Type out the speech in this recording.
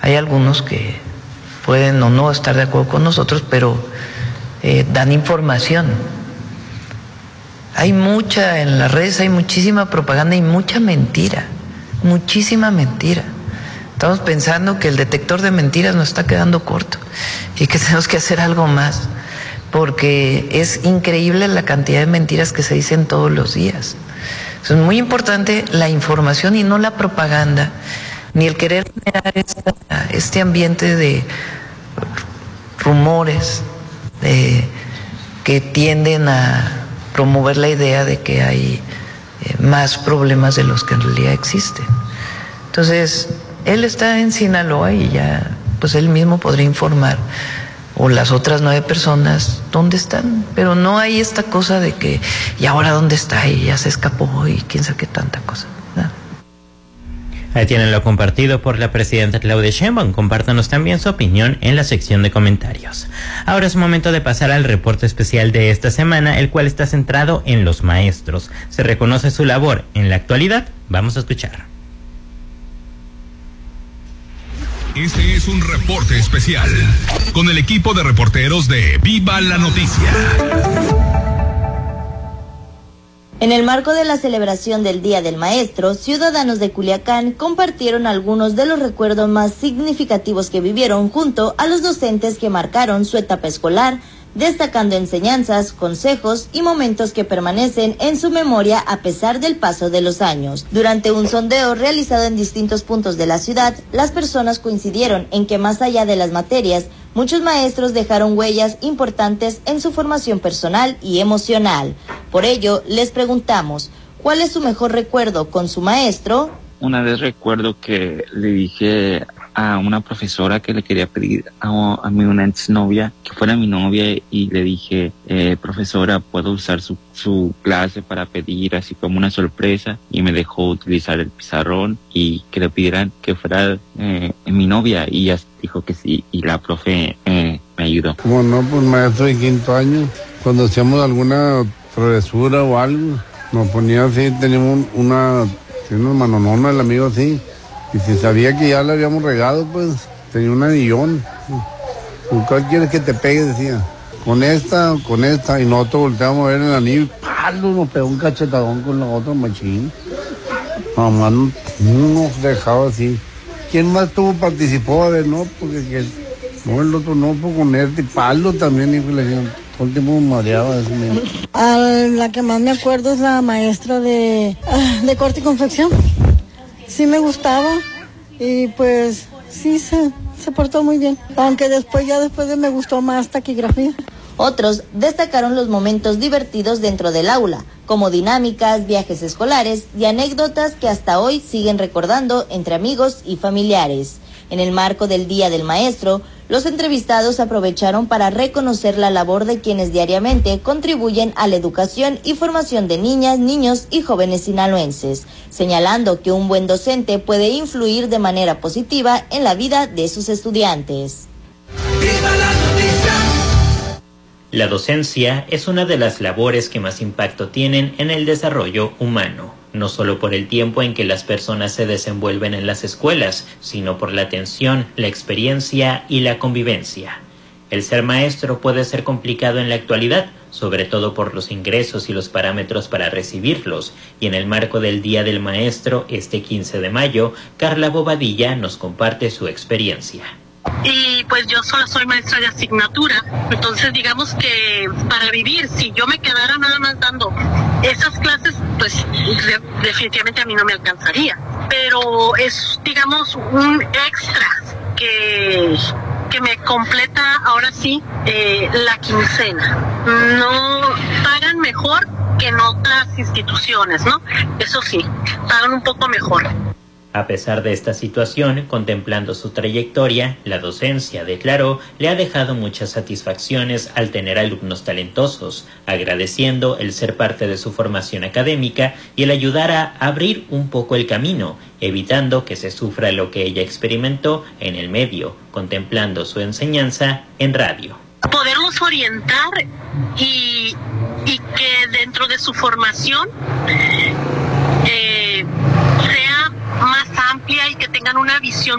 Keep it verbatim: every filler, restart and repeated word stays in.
Hay algunos que pueden o no estar de acuerdo con nosotros, pero eh, dan información. Hay mucha, en las redes hay muchísima propaganda y mucha mentira, muchísima mentira. Estamos pensando que el detector de mentiras nos está quedando corto y que tenemos que hacer algo más, porque es increíble la cantidad de mentiras que se dicen todos los días. Es muy importante la información y no la propaganda, ni el querer generar esta, este ambiente de rumores de, que tienden a promover la idea de que hay eh, más problemas de los que en realidad existen. Entonces, él está en Sinaloa y ya, pues él mismo podría informar, o las otras nueve personas, dónde están, pero no hay esta cosa de que, ¿y ahora dónde está? Y ya se escapó y quién sabe qué tanta cosa. ¿No? Ahí tienen lo compartido por la presidenta Claudia Sheinbaum. Compártanos también su opinión en la sección de comentarios. Ahora es momento de pasar al reporte especial de esta semana, el cual está centrado en los maestros. Se reconoce su labor en la actualidad. Vamos a escuchar. Este es un reporte especial con el equipo de reporteros de Viva la Noticia. En el marco de la celebración del Día del Maestro, ciudadanos de Culiacán compartieron algunos de los recuerdos más significativos que vivieron junto a los docentes que marcaron su etapa escolar, destacando enseñanzas, consejos y momentos que permanecen en su memoria a pesar del paso de los años. Durante un sondeo realizado en distintos puntos de la ciudad, las personas coincidieron en que más allá de las materias, muchos maestros dejaron huellas importantes en su formación personal y emocional. Por ello, les preguntamos, ¿cuál es su mejor recuerdo con su maestro? Una vez recuerdo que le dije a una profesora que le quería pedir a, a mí una exnovia que fuera mi novia y le dije, eh, profesora, ¿puedo usar su, su clase para pedir así como una sorpresa? Y me dejó utilizar el pizarrón y que le pidieran que fuera eh, mi novia y ella dijo que sí y la profe eh, me ayudó. Bueno, pues maestro de quinto año, cuando hacíamos alguna travesura o algo, nos ponía así, teníamos una, una manonona el amigo así. Y si sabía que ya le habíamos regado, pues tenía un anillón. ¿Cuál quieres que te pegue? Decía. Con esta, con esta. Y nosotros volteamos a ver el anillo. ¡Palo! Nos pegó un cachetadón con la otra machín. Mamá no nos dejaba así. ¿Quién más tuvo participó? A ver, no, porque que, no, el otro no, pues con este palo también. Y le decían, todo el tiempo me mareaba. Eso me... A la que más me acuerdo es la maestra de, de corte y confección. Sí me gustaba y pues sí se, se portó muy bien, aunque después ya después de me gustó más taquigrafía. Otros destacaron los momentos divertidos dentro del aula, como dinámicas, viajes escolares y anécdotas que hasta hoy siguen recordando entre amigos y familiares. En el marco del Día del Maestro, los entrevistados aprovecharon para reconocer la labor de quienes diariamente contribuyen a la educación y formación de niñas, niños y jóvenes sinaloenses, señalando que un buen docente puede influir de manera positiva en la vida de sus estudiantes. ¡Viva la noticia! La docencia es una de las labores que más impacto tienen en el desarrollo humano, no solo por el tiempo en que las personas se desenvuelven en las escuelas, sino por la atención, la experiencia y la convivencia. El ser maestro puede ser complicado en la actualidad, sobre todo por los ingresos y los parámetros para recibirlos, y en el marco del Día del Maestro, este quince de mayo, Carla Bobadilla nos comparte su experiencia. Y pues yo solo soy maestra de asignatura, entonces digamos que para vivir, si yo me quedara nada más dando esas clases, pues de, definitivamente a mí no me alcanzaría, pero es digamos un extra que, que me completa ahora sí eh, la quincena. No pagan mejor que en otras instituciones, ¿no? Eso sí, pagan un poco mejor. A pesar de esta situación, contemplando su trayectoria, la docencia, declaró, le ha dejado muchas satisfacciones al tener alumnos talentosos, agradeciendo el ser parte de su formación académica y el ayudar a abrir un poco el camino, evitando que se sufra lo que ella experimentó en el medio, contemplando su enseñanza en radio. Poderlos orientar y, y que dentro de su formación eh, sea más amplia y que tengan una visión